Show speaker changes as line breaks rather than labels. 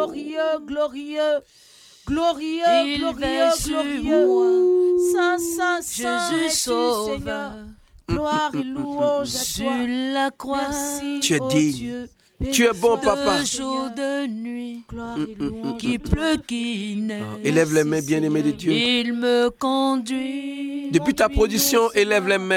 glorieux, glorieux. Glorieux,
Il
glorieux,
veille sur
glorieux.
moi.
Saint, saint, saint
Jésus
es-tu,
sauveur.
Seigneur. Gloire et louange à
Sur
toi.
la croix.
Merci,
Tu es
oh
digne.
Dieu.
Tu es bon, papa.
De jour, de nuit.
Gloire et louange
Qui
à toi.
pleut, qui neige.
Élève les mains,
Merci,
bien-aimés de
Seigneur.
Dieu.
Il me conduit.
Depuis ta
Conduis-nous,
position, élève les
Seigneur.
mains.